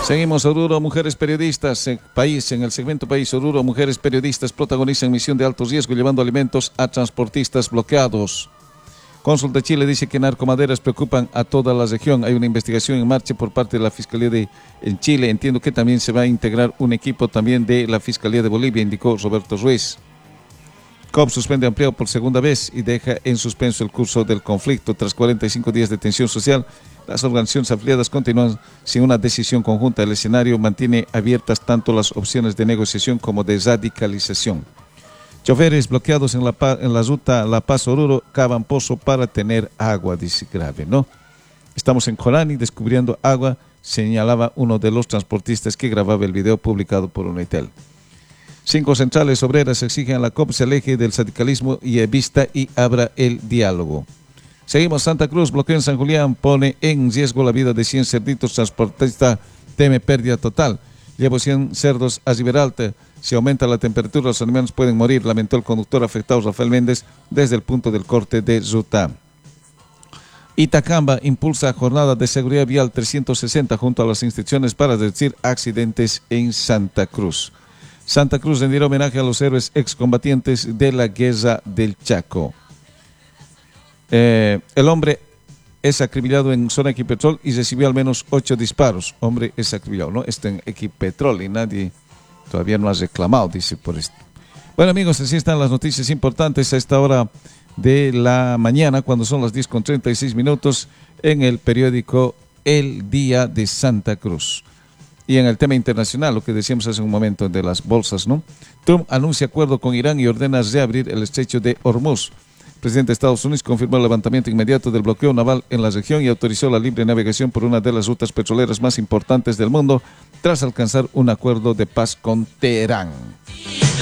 Seguimos. Oruro, mujeres periodistas. En el segmento País, Oruro, mujeres periodistas protagonizan misión de alto riesgo llevando alimentos a transportistas bloqueados. Cónsul de Chile dice que narcomaderas preocupan a toda la región. Hay una investigación en marcha por parte de la Fiscalía en Chile. Entiendo que también se va a integrar un equipo también de la Fiscalía de Bolivia, indicó Roberto Ruiz. COP suspende ampliado por segunda vez y deja en suspenso el curso del conflicto. Tras 45 días de tensión social, las organizaciones afiliadas continúan sin una decisión conjunta. El escenario mantiene abiertas tanto las opciones de negociación como de radicalización. Choferes bloqueados en la ruta La Paz-Oruro cavan pozo para tener agua, dice grave, ¿no? Estamos en Corani descubriendo agua, señalaba uno de los transportistas que grababa el video publicado por Unitel. 5 centrales obreras exigen a la COP se aleje del sindicalismo y evista y abra el diálogo. Seguimos. Santa Cruz, bloqueo en San Julián pone en riesgo la vida de 100 cerditos. Transportista teme pérdida total. Llevo 100 cerdos a Riberalta. Si aumenta la temperatura, los animales pueden morir, lamentó el conductor afectado Rafael Méndez desde el punto del corte de ruta. Itacamba impulsa jornada de seguridad vial 360 junto a las instituciones para reducir accidentes en Santa Cruz. Santa Cruz rendirá homenaje a los héroes excombatientes de la guerra del Chaco. El hombre es acribillado en zona Equipetrol y recibió al menos 8 disparos. Hombre es acribillado, ¿no? Está en Equipetrol y nadie todavía no ha reclamado, dice por esto. Bueno, amigos, así están las noticias importantes a esta hora de la mañana, cuando son las 10:36 en el periódico El Día de Santa Cruz. Y en el tema internacional, lo que decíamos hace un momento de las bolsas, ¿no? Trump anuncia acuerdo con Irán y ordena reabrir el estrecho de Hormuz. El presidente de Estados Unidos confirmó el levantamiento inmediato del bloqueo naval en la región y autorizó la libre navegación por una de las rutas petroleras más importantes del mundo tras alcanzar un acuerdo de paz con Teherán.